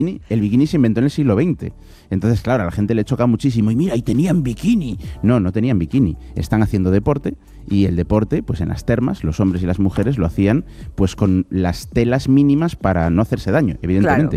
el bikini se inventó en el siglo XX. Entonces, claro, a la gente le choca muchísimo. Y mira, y tenían bikini. No tenían bikini. Están haciendo deporte y el deporte, pues en las termas, los hombres y las mujeres lo hacían pues con las telas mínimas para no hacerse daño, evidentemente.